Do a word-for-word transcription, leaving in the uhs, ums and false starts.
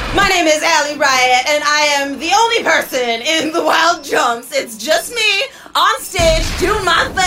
My name is Allie Riot, and I am the only person in the Wild Jumps. It's just me on stage doing my